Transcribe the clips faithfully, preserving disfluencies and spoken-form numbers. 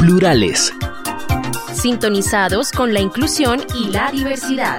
Plurales. Sintonizados con la inclusión y la diversidad.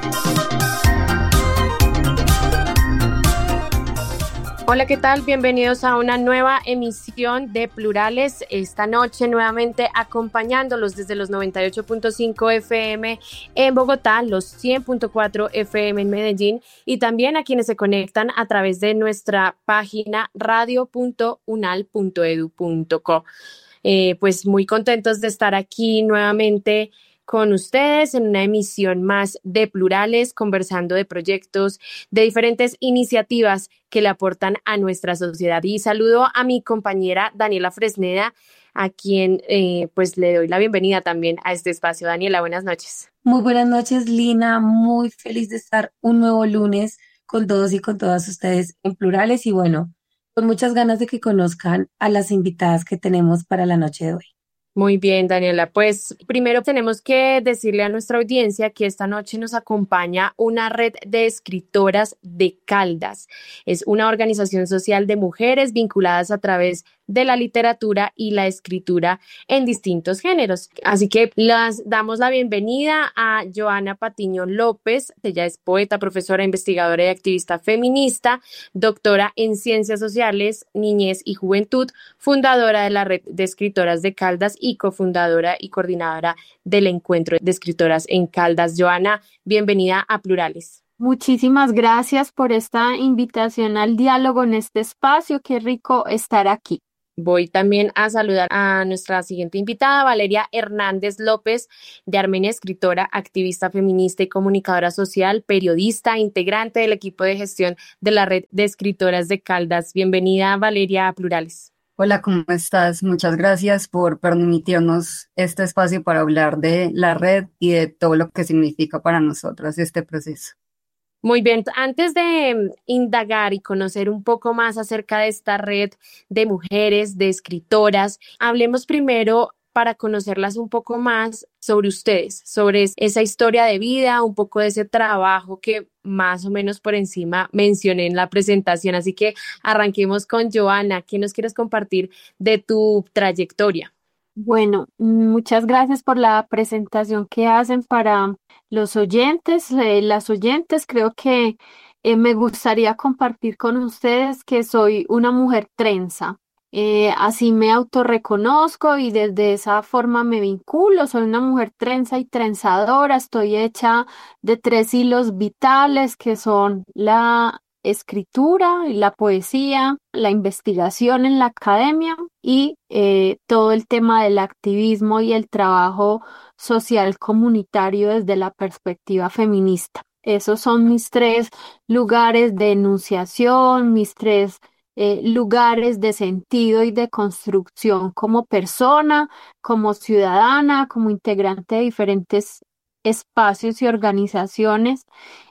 Hola, ¿qué tal? Bienvenidos a una nueva emisión de Plurales. Esta noche nuevamente acompañándolos desde los noventa y ocho punto cinco F M en Bogotá, los cien punto cuatro F M en Medellín y también a quienes se conectan a través de nuestra página radio punto unal punto edu punto co. Eh, pues muy contentos de estar aquí nuevamente con ustedes en una emisión más de Plurales, conversando de proyectos, de diferentes iniciativas que le aportan a nuestra sociedad. Y saludo a mi compañera Daniela Fresneda, a quien eh, pues le doy la bienvenida también a este espacio. Daniela, buenas noches. Muy buenas noches, Lina. Muy feliz de estar un nuevo lunes con todos y con todas ustedes en Plurales y bueno, con muchas ganas de que conozcan a las invitadas que tenemos para la noche de hoy. Muy bien, Daniela. Pues primero tenemos que decirle a nuestra audiencia que esta noche nos acompaña una red de escritoras de Caldas. Es una organización social de mujeres vinculadas a través de la literatura y la escritura en distintos géneros. Así que les damos la bienvenida a Joana Patiño López. Ella es poeta, profesora, investigadora y activista feminista, doctora en Ciencias Sociales, Niñez y Juventud, fundadora de la Red de Escritoras de Caldas y cofundadora y coordinadora del Encuentro de Escritoras en Caldas. Joana, bienvenida a Plurales. Muchísimas gracias por esta invitación al diálogo en este espacio. Qué rico estar aquí. Voy también a saludar a nuestra siguiente invitada, Valeria Hernández López, de Armenia, escritora, activista feminista y comunicadora social, periodista, integrante del equipo de gestión de la Red de Escritoras de Caldas. Bienvenida, Valeria, a Plurales. Hola, ¿cómo estás? Muchas gracias por permitirnos este espacio para hablar de la red y de todo lo que significa para nosotras este proceso. Muy bien, antes de indagar y conocer un poco más acerca de esta red de mujeres, de escritoras, hablemos primero para conocerlas un poco más sobre ustedes, sobre esa historia de vida, un poco de ese trabajo que más o menos por encima mencioné en la presentación. Así que arranquemos con Joana. ¿Qué nos quieres compartir de tu trayectoria? Bueno, muchas gracias por la presentación que hacen para los oyentes, eh, las oyentes. Creo que eh, me gustaría compartir con ustedes que soy una mujer trenza. Eh, así me autorreconozco y desde esa forma me vinculo. Soy una mujer trenza y trenzadora. Estoy hecha de tres hilos vitales que son la escritura y la poesía, la investigación en la academia y eh, todo el tema del activismo y el trabajo social comunitario desde la perspectiva feminista. Esos son mis tres lugares de enunciación, mis tres eh, lugares de sentido y de construcción como persona, como ciudadana, como integrante de diferentes espacios y organizaciones,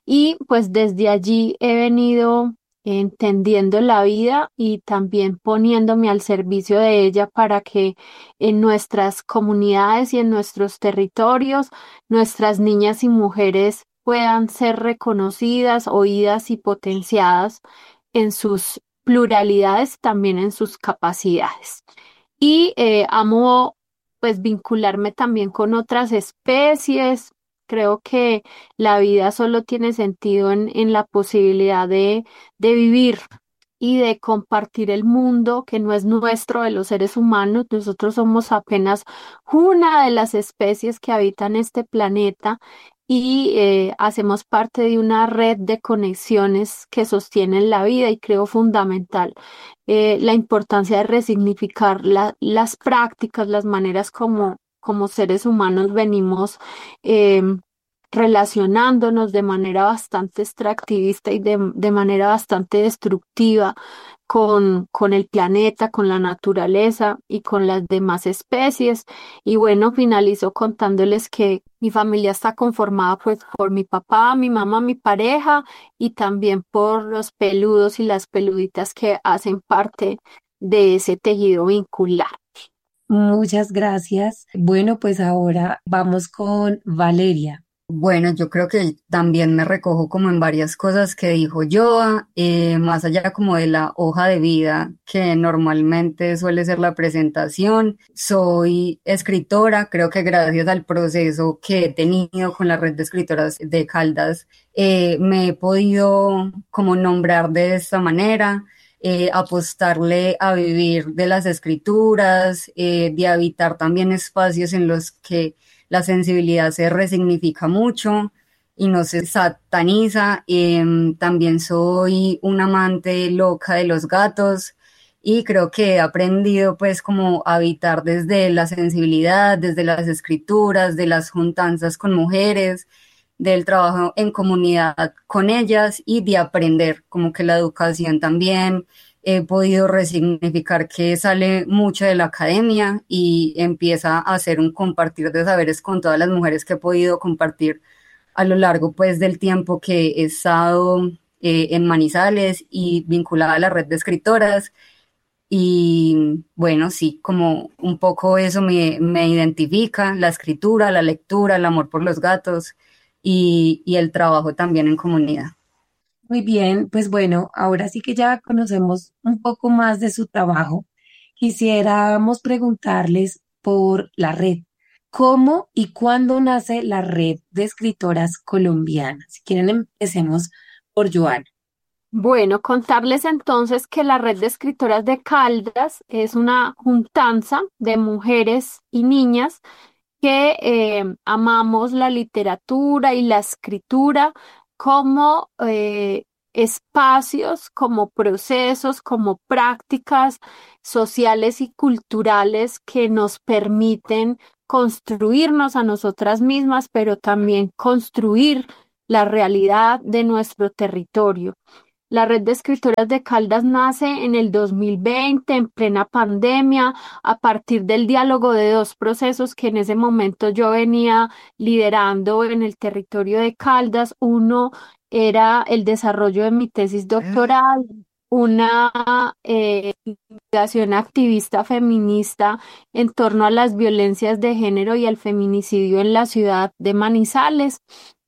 y pues desde allí he venido entendiendo la vida y también poniéndome al servicio de ella para que en nuestras comunidades y en nuestros territorios nuestras niñas y mujeres puedan ser reconocidas, oídas y potenciadas en sus pluralidades, también en sus capacidades. Y eh, amo pues vincularme también con otras especies. Creo que la vida solo tiene sentido en, en la posibilidad de, de vivir y de compartir el mundo que no es nuestro, de los seres humanos. Nosotros somos apenas una de las especies que habitan este planeta y eh, hacemos parte de una red de conexiones que sostienen la vida, y creo fundamental eh, la importancia de resignificar la, las prácticas, las maneras como, como seres humanos venimos eh, relacionándonos de manera bastante extractivista y de, de manera bastante destructiva con, con el planeta, con la naturaleza y con las demás especies. Y bueno, finalizo contándoles que mi familia está conformada pues por mi papá, mi mamá, mi pareja y también por los peludos y las peluditas que hacen parte de ese tejido vincular. Muchas gracias. Bueno, pues ahora vamos con Valeria. Bueno, yo creo que también me recojo como en varias cosas que dijo Joa, eh, más allá como de la hoja de vida que normalmente suele ser la presentación. Soy escritora, creo que gracias al proceso que he tenido con la red de escritoras de Caldas, eh, me he podido como nombrar de esta manera. Eh, apostarle a vivir de las escrituras, eh, de habitar también espacios en los que la sensibilidad se resignifica mucho y no se sataniza. Em, también soy una amante loca de los gatos y creo que he aprendido pues como a habitar desde la sensibilidad, desde las escrituras, de las juntanzas con mujeres, del trabajo en comunidad con ellas y de aprender, como que la educación también he podido resignificar que sale mucho de la academia y empieza a ser un compartir de saberes con todas las mujeres que he podido compartir a lo largo pues del tiempo que he estado eh, en Manizales y vinculada a la red de escritoras. Y bueno, sí, como un poco eso me, me identifica, la escritura, la lectura, el amor por los gatos y, y el trabajo también en comunidad. Muy bien, pues bueno, ahora sí que ya conocemos un poco más de su trabajo. Quisiéramos preguntarles por la red. ¿Cómo y cuándo nace la red de escritoras colombianas? Si quieren, empecemos por Joana. Bueno, contarles entonces que la Red de Escritoras de Caldas es una juntanza de mujeres y niñas que eh, amamos la literatura y la escritura como eh, espacios, como procesos, como prácticas sociales y culturales que nos permiten construirnos a nosotras mismas, pero también construir la realidad de nuestro territorio. La Red de Escritoras de Caldas nace en el dos mil veinte, en plena pandemia, a partir del diálogo de dos procesos que en ese momento yo venía liderando en el territorio de Caldas. Uno era el desarrollo de mi tesis doctoral, una eh, investigación activista feminista en torno a las violencias de género y al feminicidio en la ciudad de Manizales.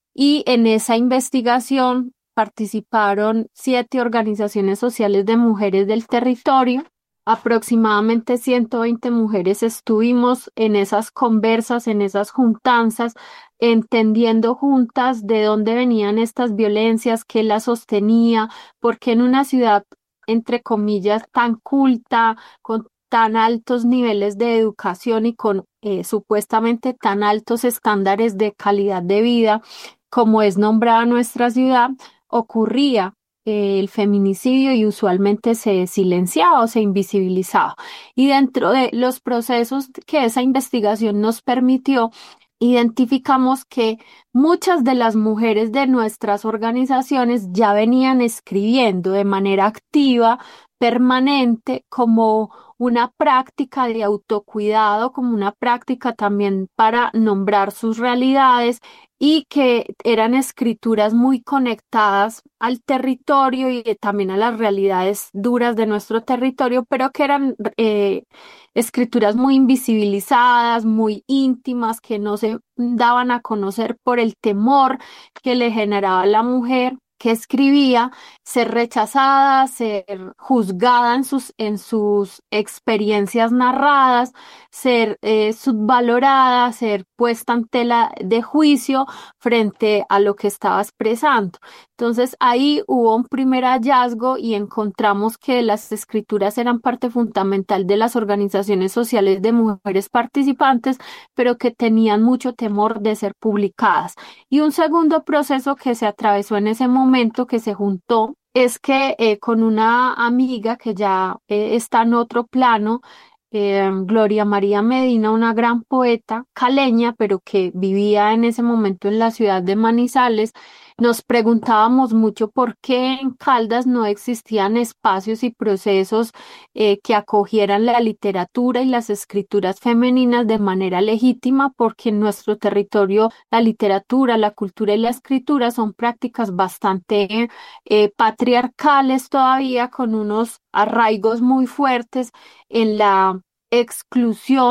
Y en esa investigación participaron siete organizaciones sociales de mujeres del territorio. Aproximadamente ciento veinte mujeres estuvimos en esas conversas, en esas juntanzas, entendiendo juntas de dónde venían estas violencias, qué las sostenía, porque en una ciudad, entre comillas, tan culta, con tan altos niveles de educación y con eh, supuestamente tan altos estándares de calidad de vida, como es nombrada nuestra ciudad, ocurría eh, el feminicidio y usualmente se silenciaba o se invisibilizaba. Y dentro de los procesos que esa investigación nos permitió, identificamos que muchas de las mujeres de nuestras organizaciones ya venían escribiendo de manera activa, permanente, como una práctica de autocuidado, como una práctica también para nombrar sus realidades y que eran escrituras muy conectadas al territorio y también a las realidades duras de nuestro territorio, pero que eran eh, escrituras muy invisibilizadas, muy íntimas, que no se daban a conocer por el temor que le generaba a la mujer que escribía, ser rechazada, ser juzgada en sus, en sus experiencias narradas, ser eh, subvalorada, ser puesta en tela de juicio frente a lo que estaba expresando. Entonces ahí hubo un primer hallazgo y encontramos que las escrituras eran parte fundamental de las organizaciones sociales de mujeres participantes, pero que tenían mucho temor de ser publicadas. Y un segundo proceso que se atravesó en ese momento, que se juntó, es que eh, con una amiga que ya eh, está en otro plano, eh, Gloria María Medina, una gran poeta caleña, pero que vivía en ese momento en la ciudad de Manizales, nos preguntábamos mucho por qué en Caldas no existían espacios y procesos eh, que acogieran la literatura y las escrituras femeninas de manera legítima, porque en nuestro territorio la literatura, la cultura y la escritura son prácticas bastante eh, patriarcales todavía, con unos arraigos muy fuertes en la exclusión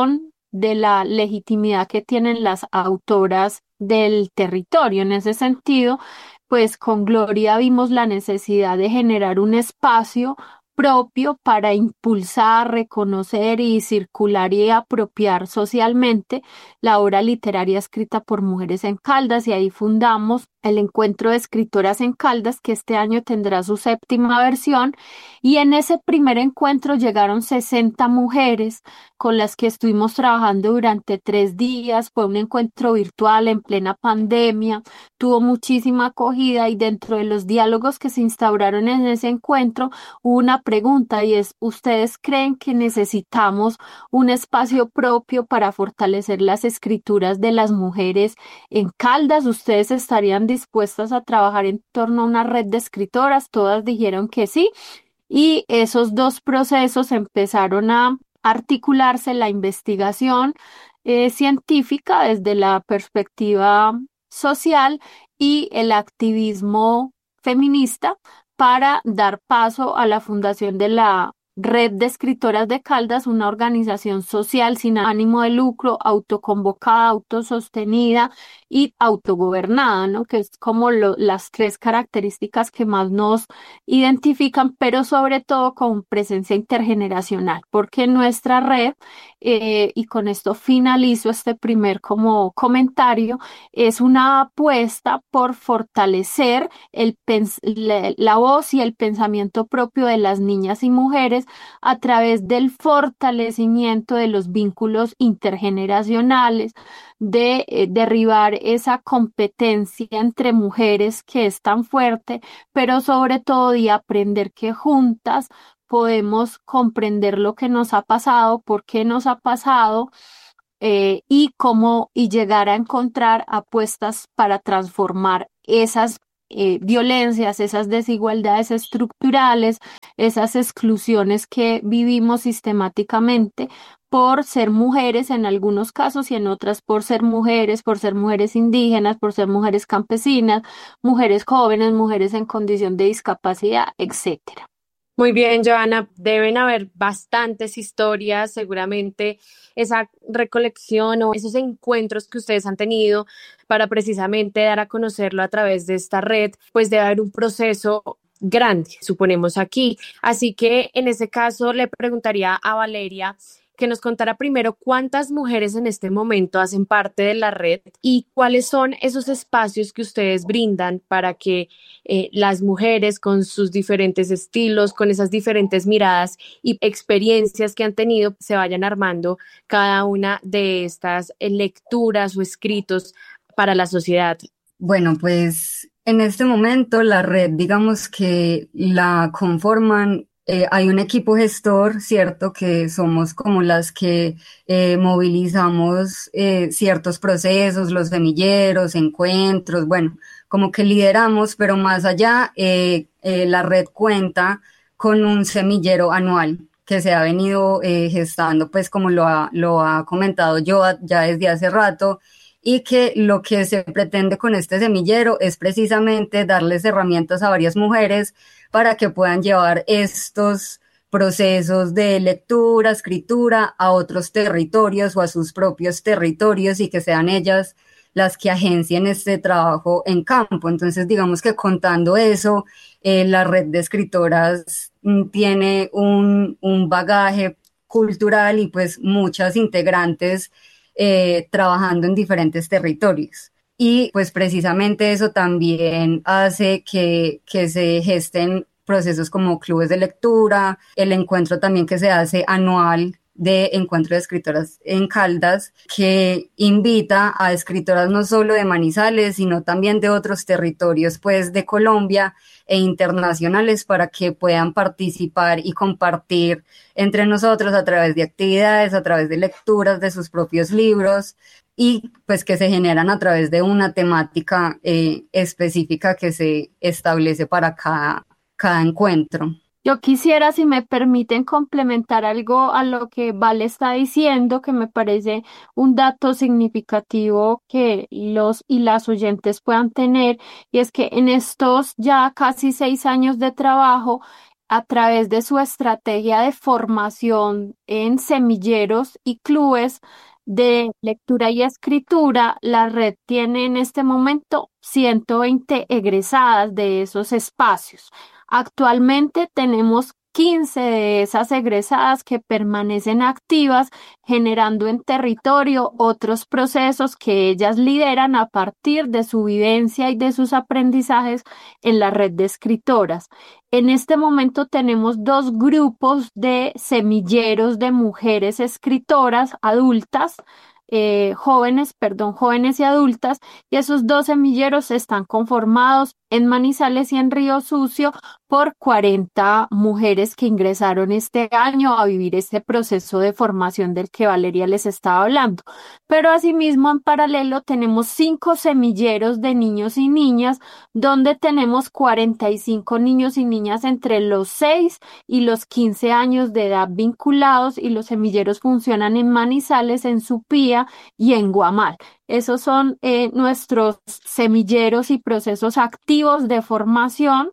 de la legitimidad que tienen las autoras del territorio. En ese sentido, pues con Gloria vimos la necesidad de generar un espacio propio para impulsar, reconocer y circular y apropiar socialmente la obra literaria escrita por mujeres en Caldas, y ahí fundamos el Encuentro de Escritoras en Caldas, que este año tendrá su séptima versión, y en ese primer encuentro llegaron sesenta mujeres con las que estuvimos trabajando durante tres días. Fue un encuentro virtual en plena pandemia, tuvo muchísima acogida, y dentro de los diálogos que se instauraron en ese encuentro hubo una pregunta, y es: ¿ustedes creen que necesitamos un espacio propio para fortalecer las escrituras de las mujeres en Caldas? ¿Ustedes estarían dispuestas a trabajar en torno a una red de escritoras? Todas dijeron que sí, y esos dos procesos empezaron a articularse: la investigación eh, científica desde la perspectiva social y el activismo feminista, para dar paso a la fundación de la Red de Escritoras de Caldas, una organización social sin ánimo de lucro, autoconvocada, autosostenida y autogobernada, ¿no? Que es como lo- las tres características que más nos identifican, pero sobre todo con presencia intergeneracional, porque nuestra red, eh, y con esto finalizo este primer como comentario, es una apuesta por fortalecer el pens- la, la voz y el pensamiento propio de las niñas y mujeres a través del fortalecimiento de los vínculos intergeneracionales, de eh, derribar esa competencia entre mujeres que es tan fuerte, pero sobre todo de aprender que juntas podemos comprender lo que nos ha pasado, por qué nos ha pasado, eh, y cómo y llegar a encontrar apuestas para transformar esas eh, violencias, esas desigualdades estructurales, esas exclusiones que vivimos sistemáticamente por ser mujeres en algunos casos, y en otras por ser mujeres, por ser mujeres indígenas, por ser mujeres campesinas, mujeres jóvenes, mujeres en condición de discapacidad, etcétera. Muy bien, Joana, deben haber bastantes historias, seguramente esa recolección o esos encuentros que ustedes han tenido para precisamente dar a conocerlo a través de esta red, pues debe haber un proceso grande, suponemos aquí. Así que en ese caso le preguntaría a Valeria que nos contara primero cuántas mujeres en este momento hacen parte de la red y cuáles son esos espacios que ustedes brindan para que eh, las mujeres con sus diferentes estilos, con esas diferentes miradas y experiencias que han tenido, se vayan armando cada una de estas eh, lecturas o escritos para la sociedad. Bueno, pues en este momento la red, digamos que la conforman, eh, hay un equipo gestor, ¿cierto? Que somos como las que eh, movilizamos eh, ciertos procesos, los semilleros, encuentros, bueno, como que lideramos, pero más allá, eh, eh, la red cuenta con un semillero anual que se ha venido eh, gestando, pues como lo ha, lo ha comentado yo ya desde hace rato, y que lo que se pretende con este semillero es precisamente darles herramientas a varias mujeres para que puedan llevar estos procesos de lectura, escritura a otros territorios o a sus propios territorios, y que sean ellas las que agencien este trabajo en campo. Entonces, digamos que contando eso, eh, la red de escritoras mm, tiene un, un bagaje cultural y pues muchas integrantes Eh, trabajando en diferentes territorios. Y pues precisamente eso también hace que, que se gesten procesos como clubes de lectura, el encuentro también que se hace anual de Encuentro de Escritoras en Caldas, que invita a escritoras no solo de Manizales, sino también de otros territorios pues de Colombia e internacionales, para que puedan participar y compartir entre nosotros a través de actividades, a través de lecturas de sus propios libros, y pues que se generan a través de una temática eh, específica que se establece para cada, cada encuentro. Yo quisiera, si me permiten, complementar algo a lo que Vale está diciendo, que me parece un dato significativo que los y las oyentes puedan tener, y es que en estos ya casi seis años de trabajo, a través de su estrategia de formación en semilleros y clubes de lectura y escritura, la red tiene en este momento ciento veinte egresadas de esos espacios. Actualmente tenemos quince de esas egresadas que permanecen activas, generando en territorio otros procesos que ellas lideran a partir de su vivencia y de sus aprendizajes en la red de escritoras. En este momento tenemos dos grupos de semilleros de mujeres escritoras adultas, eh, jóvenes, perdón, jóvenes y adultas, y esos dos semilleros están conformados en Manizales y en Río Sucio por cuarenta mujeres que ingresaron este año a vivir este proceso de formación del que Valeria les estaba hablando. Pero asimismo, en paralelo, tenemos cinco semilleros de niños y niñas, donde tenemos cuarenta y cinco niños y niñas entre los seis y los quince años de edad vinculados, y los semilleros funcionan en Manizales, en Supía y en Guamal. Esos son eh, nuestros semilleros y procesos activos de formación.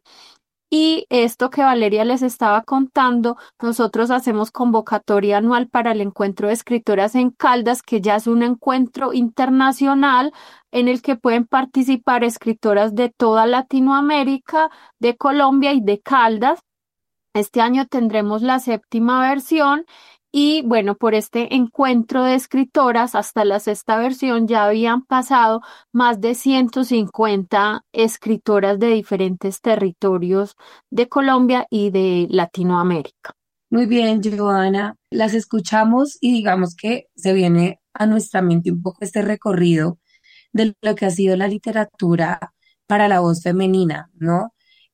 Y esto que Valeria les estaba contando, nosotros hacemos convocatoria anual para el encuentro de escritoras en Caldas, que ya es un encuentro internacional en el que pueden participar escritoras de toda Latinoamérica, de Colombia y de Caldas. Este año tendremos la séptima versión. Y bueno, por este encuentro de escritoras, hasta la sexta versión ya habían pasado más de ciento cincuenta escritoras de diferentes territorios de Colombia y de Latinoamérica. Muy bien, Joana. Las escuchamos y digamos que se viene a nuestra mente un poco este recorrido de lo que ha sido la literatura para la voz femenina, ¿no?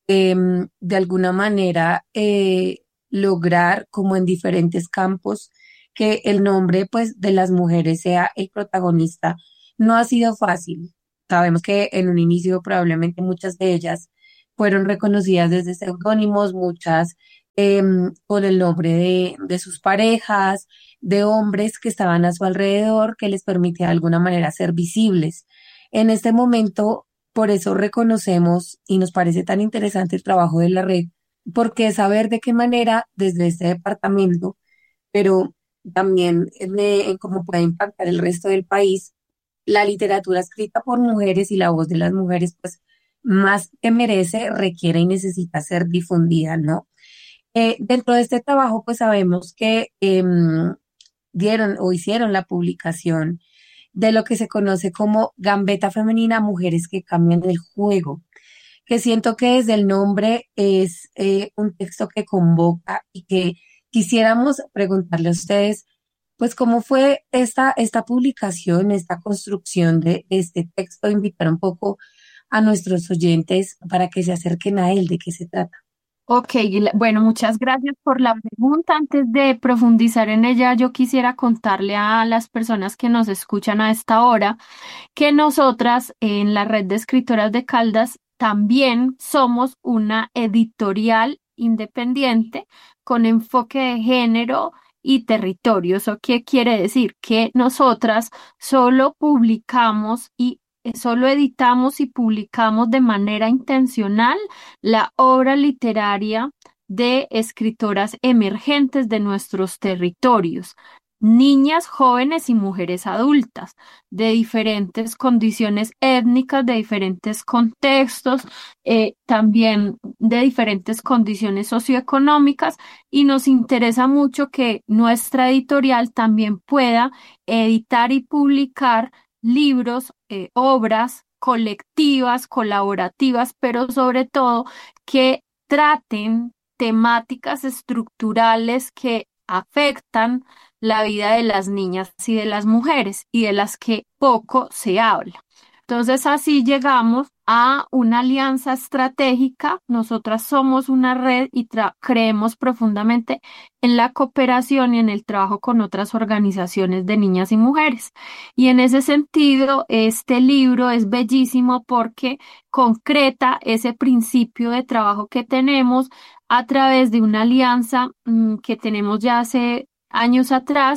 Em, de alguna manera, eh, lograr como en diferentes campos que el nombre pues de las mujeres sea el protagonista no ha sido fácil. Sabemos que en un inicio probablemente muchas de ellas fueron reconocidas desde seudónimos, muchas em, con el nombre de, de sus parejas, de hombres que estaban a su alrededor, que les permitía de alguna manera ser visibles. En este momento, por eso reconocemos y nos parece tan interesante el trabajo de la red, porque saber de qué manera desde este departamento, pero también de, en cómo puede impactar el resto del país, la literatura escrita por mujeres y la voz de las mujeres, pues más que merece, requiere y necesita ser difundida, ¿no? Eh, dentro de este trabajo, pues sabemos que em, dieron o hicieron la publicación de lo que se conoce como Gambeta Femenina, Mujeres que Cambian el Juego, que siento que desde el nombre es eh, un texto que convoca y que quisiéramos preguntarle a ustedes, pues, cómo fue esta, esta publicación, esta construcción de este texto, invitar un poco a nuestros oyentes para que se acerquen a él, de qué se trata. Ok, y la- bueno, muchas gracias por la pregunta. Antes de profundizar en ella, yo quisiera contarle a las personas que nos escuchan a esta hora que nosotras en la red de escritoras de Caldas también somos una editorial independiente con enfoque de género y territorio. ¿Eso qué quiere decir? Que nosotras solo publicamos y eh, solo editamos y publicamos de manera intencional la obra literaria de escritoras emergentes de nuestros territorios, niñas, jóvenes y mujeres adultas, de diferentes condiciones étnicas, de diferentes contextos, eh, también de diferentes condiciones socioeconómicas, y nos interesa mucho que nuestra editorial también pueda editar y publicar libros, eh, obras colectivas, colaborativas, pero sobre todo que traten temáticas estructurales que afectan la vida de las niñas y de las mujeres y de las que poco se habla. Entonces así llegamos a una alianza estratégica. Nosotras somos una red y tra- creemos profundamente en la cooperación y en el trabajo con otras organizaciones de niñas y mujeres. Y en ese sentido, este libro es bellísimo porque concreta ese principio de trabajo que tenemos a través de una alianza mm, que tenemos ya hace años atrás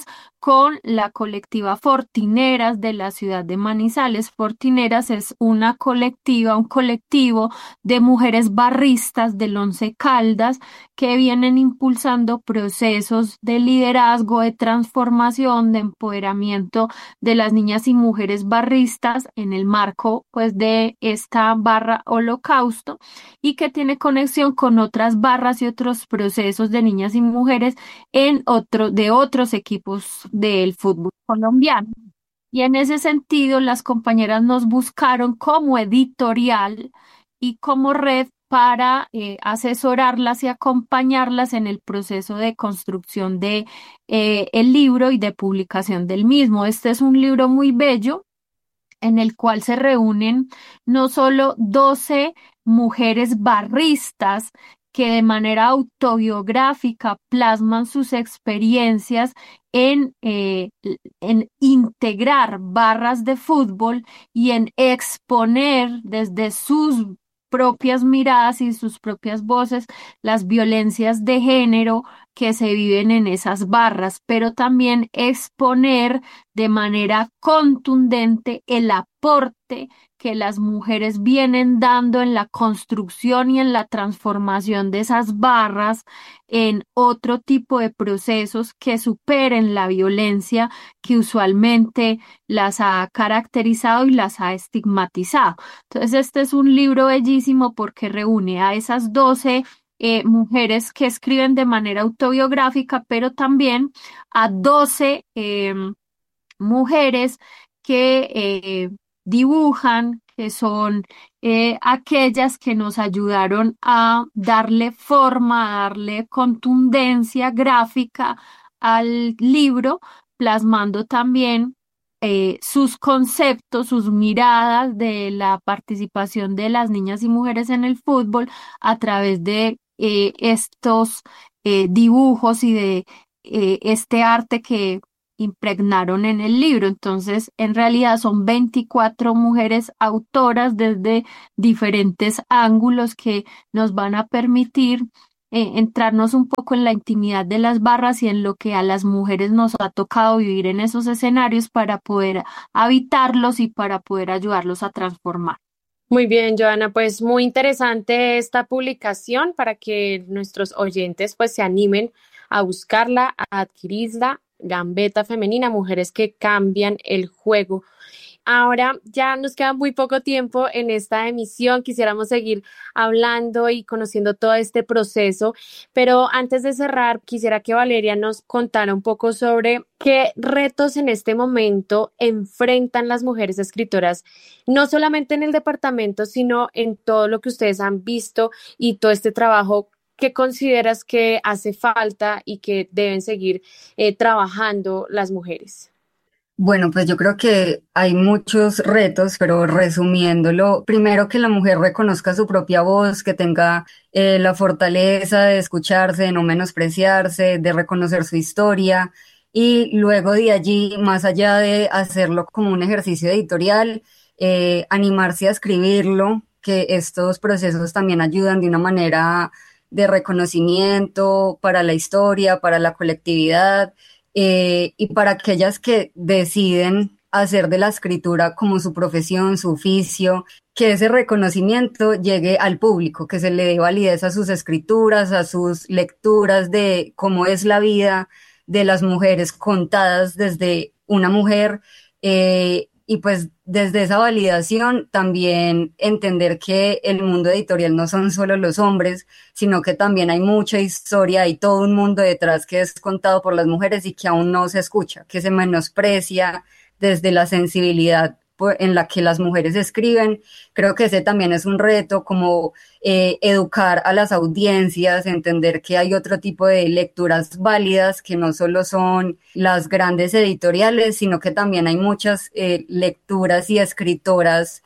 con la colectiva Fortineras de la ciudad de Manizales. Fortineras es una colectiva, un colectivo de mujeres barristas del Once Caldas que vienen impulsando procesos de liderazgo, de transformación, de empoderamiento de las niñas y mujeres barristas en el marco pues de esta barra Holocausto, y que tiene conexión con otras barras y otros procesos de niñas y mujeres en otro, de otros equipos del fútbol colombiano. Y en ese sentido, las compañeras nos buscaron como editorial y como red para eh, asesorarlas y acompañarlas en el proceso de construcción de eh, el libro y de publicación del mismo. Este es un libro muy bello en el cual se reúnen no solo doce mujeres barristas que de manera autobiográfica plasman sus experiencias en, eh, en integrar barras de fútbol y en exponer desde sus propias miradas y sus propias voces las violencias de género que se viven en esas barras, pero también exponer de manera contundente el aporte que las mujeres vienen dando en la construcción y en la transformación de esas barras en otro tipo de procesos que superen la violencia que usualmente las ha caracterizado y las ha estigmatizado. Entonces, este es un libro bellísimo porque reúne a esas doce eh, mujeres que escriben de manera autobiográfica, pero también a doce eh, mujeres que eh, dibujan, que son eh, aquellas que nos ayudaron a darle forma, a darle contundencia gráfica al libro, plasmando también eh, sus conceptos, sus miradas de la participación de las niñas y mujeres en el fútbol a través de eh, estos eh, dibujos y de eh, este arte que impregnaron en el libro. Entonces, en realidad son veinticuatro mujeres autoras desde diferentes ángulos que nos van a permitir eh, entrarnos un poco en la intimidad de las barras y en lo que a las mujeres nos ha tocado vivir en esos escenarios para poder habitarlos y para poder ayudarlos a transformar. Muy bien, Joana, pues muy interesante esta publicación para que nuestros oyentes pues se animen a buscarla, a adquirirla. Gambeta Femenina, mujeres que cambian el juego. Ahora ya nos queda muy poco tiempo en esta emisión, quisiéramos seguir hablando y conociendo todo este proceso, pero antes de cerrar, quisiera que Valeria nos contara un poco sobre qué retos en este momento enfrentan las mujeres escritoras, no solamente en el departamento, sino en todo lo que ustedes han visto y todo este trabajo. ¿Qué consideras que hace falta y que deben seguir eh, trabajando las mujeres? Bueno, pues yo creo que hay muchos retos, pero resumiéndolo, primero que la mujer reconozca su propia voz, que tenga eh, la fortaleza de escucharse, de no menospreciarse, de reconocer su historia, y luego de allí, más allá de hacerlo como un ejercicio editorial, eh, animarse a escribirlo, que estos procesos también ayudan de una manera de reconocimiento para la historia, para la colectividad, eh, y para aquellas que deciden hacer de la escritura como su profesión, su oficio, que ese reconocimiento llegue al público, que se le dé validez a sus escrituras, a sus lecturas de cómo es la vida de las mujeres contadas desde una mujer, eh, y pues desde esa validación también entender que el mundo editorial no son solo los hombres, sino que también hay mucha historia, hay todo un mundo detrás que es contado por las mujeres y que aún no se escucha, que se menosprecia desde la sensibilidad en la que las mujeres escriben. Creo que ese también es un reto, como eh, educar a las audiencias, entender que hay otro tipo de lecturas válidas, que no solo son las grandes editoriales, sino que también hay muchas eh, lecturas y escritoras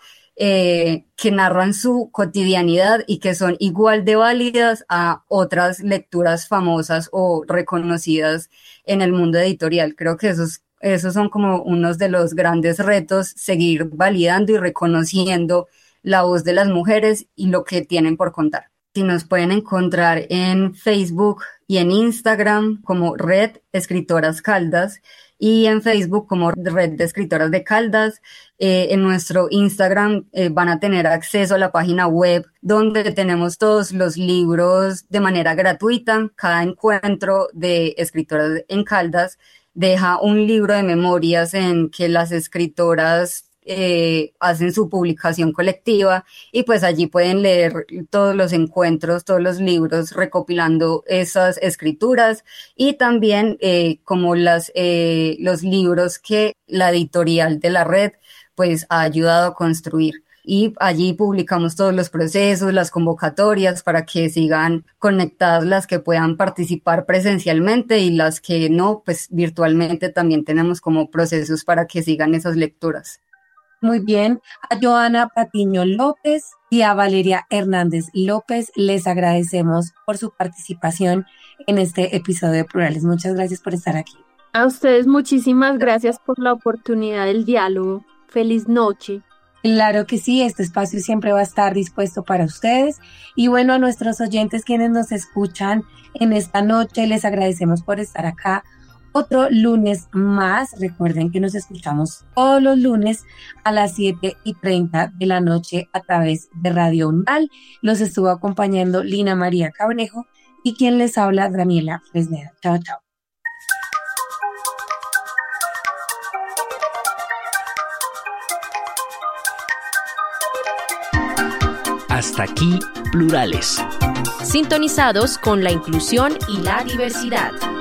eh, que narran su cotidianidad y que son igual de válidas a otras lecturas famosas o reconocidas en el mundo editorial. Creo que eso es Esos son como unos de los grandes retos, seguir validando y reconociendo la voz de las mujeres y lo que tienen por contar. Si nos pueden encontrar en Facebook y en Instagram como Red Escritoras Caldas, y en Facebook como Red de Escritoras de Caldas. Eh, en nuestro Instagram eh, van a tener acceso a la página web donde tenemos todos los libros de manera gratuita. Cada encuentro de Escritoras en Caldas deja un libro de memorias en que las escritoras Eh, hacen su publicación colectiva y pues allí pueden leer todos los encuentros, todos los libros recopilando esas escrituras y también eh, como las, eh, los libros que la editorial de la red pues ha ayudado a construir. Y allí publicamos todos los procesos, las convocatorias para que sigan conectadas las que puedan participar presencialmente y las que no, pues virtualmente también tenemos como procesos para que sigan esas lecturas. Muy bien, a Joana Patiño López y a Valeria Hernández López les agradecemos por su participación en este episodio de Plurales. Muchas gracias por estar aquí. A ustedes muchísimas gracias por la oportunidad del diálogo. Feliz noche. Claro que sí, este espacio siempre va a estar dispuesto para ustedes. Y bueno, a nuestros oyentes quienes nos escuchan en esta noche, les agradecemos por estar acá. Otro lunes más. Recuerden que nos escuchamos todos los lunes a las siete y treinta de la noche a través de Radio Unal. Los estuvo acompañando Lina María Cabrejo y quien les habla, Daniela Fresneda. Chao, chao. Hasta aquí, Plurales. Sintonizados con la inclusión y la diversidad.